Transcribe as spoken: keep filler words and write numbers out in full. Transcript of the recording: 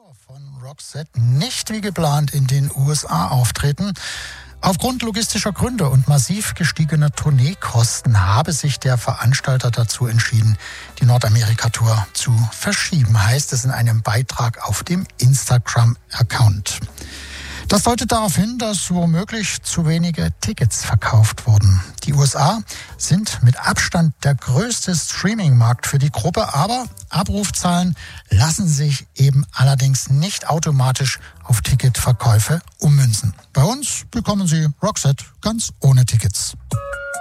Tour von Roxette nicht wie geplant in den U S A auftreten. Aufgrund logistischer Gründe und massiv gestiegener Tourneekosten habe sich der Veranstalter dazu entschieden, die Nordamerika-Tour zu verschieben, heißt es in einem Beitrag auf dem Instagram-Account. Das deutet darauf hin, dass womöglich zu wenige Tickets verkauft wurden. Die U S A sind mit Abstand der größte Streaming-Markt für die Gruppe, aber Abrufzahlen lassen sich eben allerdings nicht automatisch auf Ticketverkäufe ummünzen. Bei uns bekommen Sie Roxette ganz ohne Tickets.